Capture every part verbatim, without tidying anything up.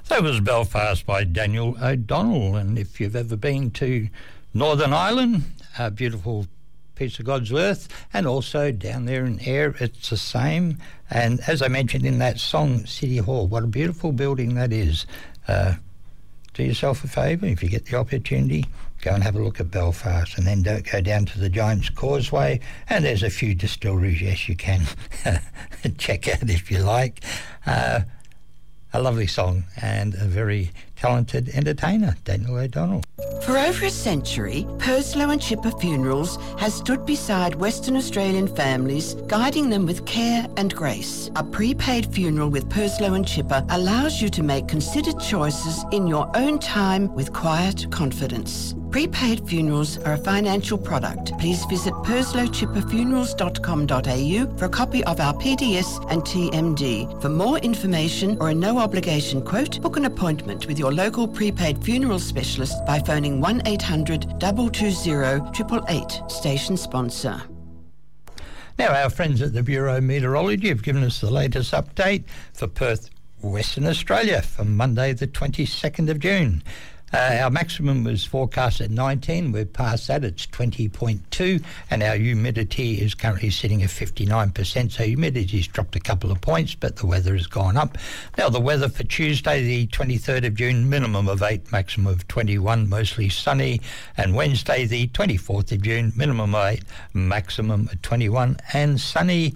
That was Belfast by Daniel O'Donnell, and if you've ever been to Northern Ireland, a beautiful piece of God's earth, and also down there in Ayr, it's the same. And as I mentioned in that song, City Hall, what a beautiful building that is. Uh, do yourself a favour, if you get the opportunity, go and have a look at Belfast, and then don't go down to the Giant's Causeway, and there's a few distilleries, yes, you can check out if you like. Uh, a lovely song and a very talented entertainer, Daniel O'Donnell. For over a century, Purslow and Chipper Funerals has stood beside Western Australian families, guiding them with care and grace. A prepaid funeral with Purslow and Chipper allows you to make considered choices in your own time with quiet confidence. Prepaid funerals are a financial product. Please visit purslow chipper funerals dot com dot a u for a copy of our P D S and T M D. For more information or a no-obligation quote, book an appointment with your local prepaid funeral specialist by phoning one eight hundred, two two zero, eight eight eight, station sponsor. Now, our friends at the Bureau of Meteorology have given us the latest update for Perth, Western Australia, for Monday the twenty-second of June. Uh, our maximum was forecast at nineteen. We're past that. It's twenty point two, and our humidity is currently sitting at fifty-nine percent. So humidity's dropped a couple of points, but the weather has gone up. Now, the weather for Tuesday, the twenty-third of June, minimum of eight, maximum of twenty-one, mostly sunny. And Wednesday, the twenty-fourth of June, minimum of eight, maximum of twenty-one, and sunny.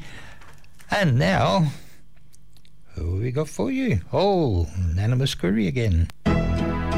And now, who have we got for you? Oh, Nana Muscuri again.